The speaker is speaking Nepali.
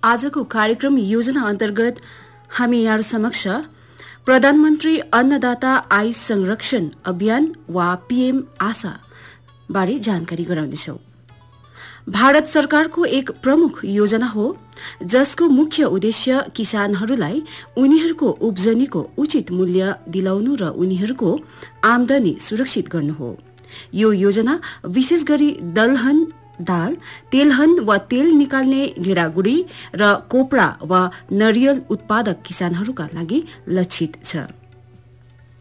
आजको कार्यक्रम योजना अन्तर्गत हामी यहाँ समक्ष प्रधानमन्त्री अन्नदाता आय संरक्षण अभियान वा पीएम आशा बारे जानकारी गराउनेछौ। भारत सरकारको एक प्रमुख योजना हो जसको मुख्य उद्देश्य किसानहरूलाई उनीहरूको उब्जनीको उचित मूल्य दिलाउनु र उनीहरूको आमदनी सुरक्षित गर्नु हो। यो योजना विशेष गरी दलहन, दाल, तेलहन वा तेल निकाल्ने गेडागुडी र कोपरा वा नरियल उत्पादक किसानहरूका लागि लक्षित छ।